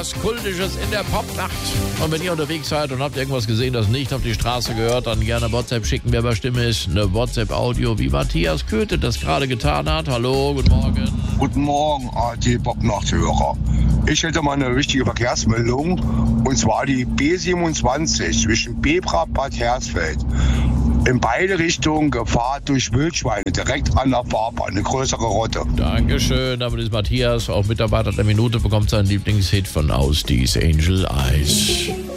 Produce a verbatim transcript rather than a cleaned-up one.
was Kultisches in der Popnacht. Und wenn ihr unterwegs seid und habt irgendwas gesehen, das nicht auf die Straße gehört, dann gerne WhatsApp schicken, wer bei Stimme ist. Eine WhatsApp-Audio, wie Matthias Köthe das gerade getan hat. Hallo, guten Morgen. Guten Morgen, A R T-Popnachthörer. Ich hätte mal eine wichtige Verkehrsmeldung, und zwar die B siebenundzwanzig zwischen Bebra-Bad Hersfeld. In beide Richtungen Gefahr durch Wildschweine, direkt an der Fahrbahn, eine größere Rotte. Dankeschön, damit ist Matthias, auch Mitarbeiter der Minute, bekommt seinen Lieblingshit von Ausdies, Angel Eyes.